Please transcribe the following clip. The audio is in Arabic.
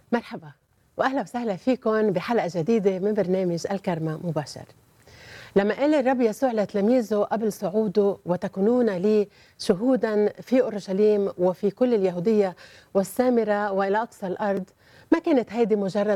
مرحبا واهلا وسهلا فيكم بحلقه جديده من برنامج الكرمة مباشر. لما قال الرب يسوع لتلاميذه قبل صعوده: وتكونون لي شهودا في اورشليم وفي كل اليهوديه والسامره والى اقصى الارض، ما كانت هيدي مجرد